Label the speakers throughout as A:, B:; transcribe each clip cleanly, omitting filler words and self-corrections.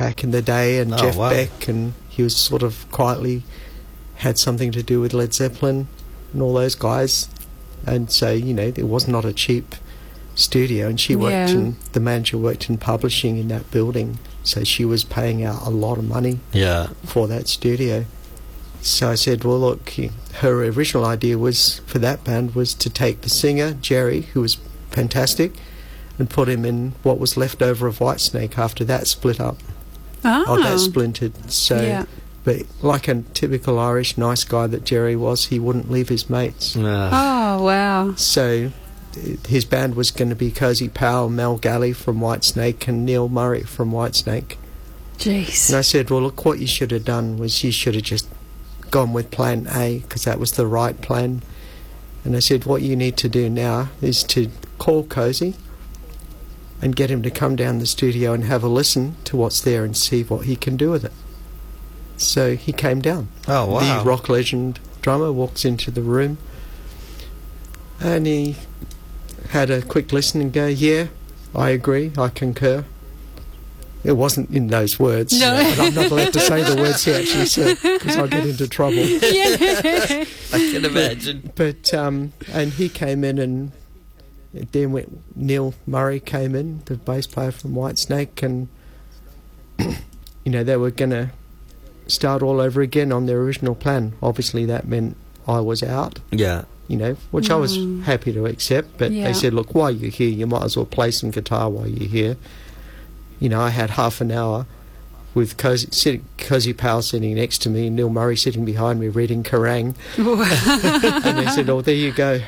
A: back in the day, and Jeff Beck, and he was sort of quietly had something to do with Led Zeppelin and all those guys. And so, you know, it was not a cheap studio, and she worked the manager worked in publishing in that building, so she was paying out a lot of money for that studio. So I said, well, look, her original idea was for that band was to take the singer Jerry, who was fantastic, and put him in what was left over of Whitesnake after that split up. That splintered. So but like a typical Irish nice guy that Jerry was, he wouldn't leave his mates.
B: Oh, wow.
A: So his band was going to be Cozy Powell, Mel Galley from Whitesnake, and Neil Murray from Whitesnake.
B: Jeez.
A: And I said, well, look, what you should have done was you should have just gone with plan A, because that was the right plan. And I said, what you need to do now is to call Cozy and get him to come down the studio and have a listen to what's there and see what he can do with it. So he came down.
C: Oh, wow.
A: The rock legend drummer walks into the room, and he had a quick listen and go, yeah, I agree, I concur. It wasn't in those words, but I'm not allowed to say the words he actually said, because I'll get into trouble.
C: I can imagine.
A: But and he came in, and then Neil Murray came in, the bass player from Whitesnake, and you know, they were going to start all over again on their original plan. Obviously that meant I was out, you know, which I was happy to accept, but they said, look, while you're here, you might as well play some guitar while you're here. You know, I had half an hour with Cozy Powell sitting next to me, Neil Murray sitting behind me reading Kerrang. And they said, oh, there you go.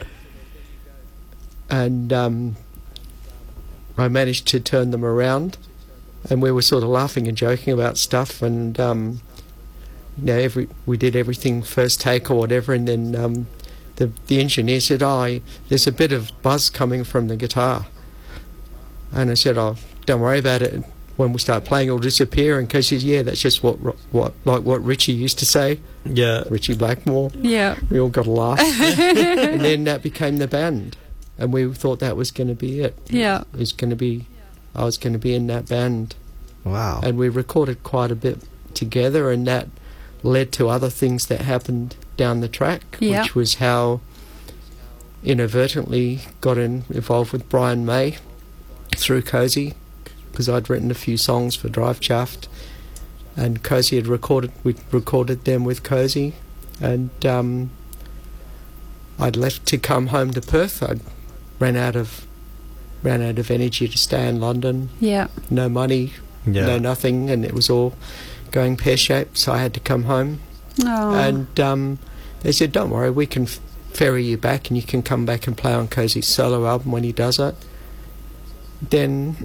A: And I managed to turn them around, and we were sort of laughing and joking about stuff, and you know, we did everything first take or whatever, and then the engineer said, oh, there's a bit of buzz coming from the guitar. And I said, oh, don't worry about it. When we start playing, it'll disappear. And Cozy says, yeah, that's just what Richie used to say.
C: Yeah.
A: Richie Blackmore.
B: Yeah.
A: We all got a laugh. And then that became the band. And we thought that was going to be it.
B: Yeah.
A: I was going to be in that band.
C: Wow.
A: And we recorded quite a bit together, and that led to other things that happened down the track, which was how inadvertently got involved with Brian May through Cozy, because I'd written a few songs for Drive Shaft, and Cozy had recorded them with Cozy, and I'd left to come home to Perth. I'd ran out of energy to stay in London. No money, no nothing, and it was all going pear-shaped, so I had to come home. And they said, don't worry, we can ferry you back, and you can come back and play on Cozy's solo album when he does it. Then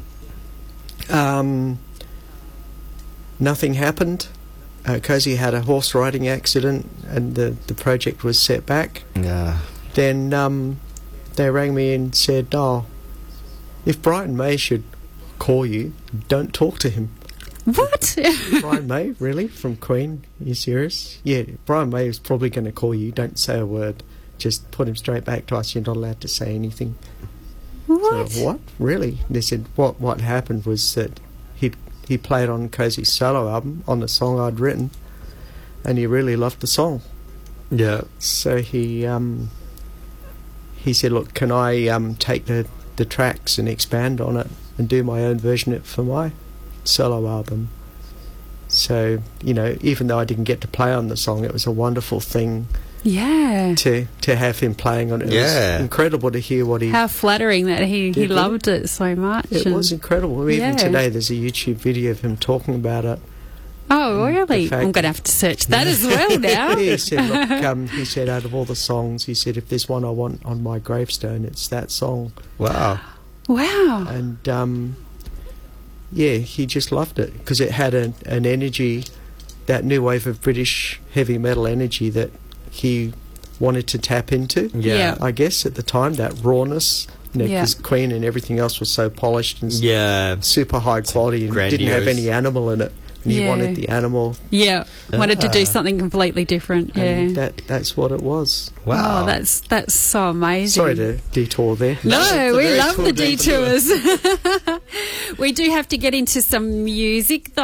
A: nothing happened. Cozy had a horse riding accident, and the project was set back. Then they rang me and said, oh, if Brian May should call you, don't talk to him.
B: What?
A: Brian May, really? From Queen? Are you serious? Yeah, Brian May is probably going to call you. Don't say a word. Just put him straight back to us. You're not allowed to say anything.
B: What?
A: So, what? Really? They said what happened was that he played on Cozy's solo album on the song I'd written, and he really loved the song.
C: Yeah.
A: So he said, look, can I take the tracks and expand on it and do my own version of it for my solo album? So, you know, even though I didn't get to play on the song, it was a wonderful thing to have him playing on it. It was incredible to hear what he...
B: How flattering that he loved it so much.
A: It was incredible. Even today there's a YouTube video of him talking about it.
B: Oh, really? I'm going to have to search that as well now.
A: He said, look, he said, out of all the songs, he said, if there's one I want on my gravestone, it's that song.
C: Wow.
B: Wow.
A: And, yeah, he just loved it, because it had an energy, that new wave of British heavy metal energy that he wanted to tap into. I guess at the time, that rawness, because Queen and everything else was so polished and super high quality, and didn't have any animal in it. And he wanted the animal.
B: Wanted to do something completely different.
A: And that's what it was.
B: Wow. Oh, that's so amazing.
A: Sorry to detour there.
B: No, we love the detours. We do have to get into some music, though.